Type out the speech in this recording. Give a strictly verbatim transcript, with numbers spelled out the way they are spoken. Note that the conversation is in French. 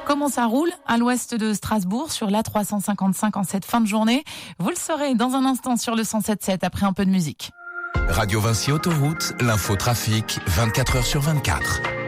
Comment ça roule à l'ouest de Strasbourg sur l'A trois cent cinquante-cinq en cette fin de journée? Vous le saurez dans un instant sur le cent sept sept après un peu de musique. Radio Vinci Autoroute, l'info trafic, vingt-quatre heures sur vingt-quatre.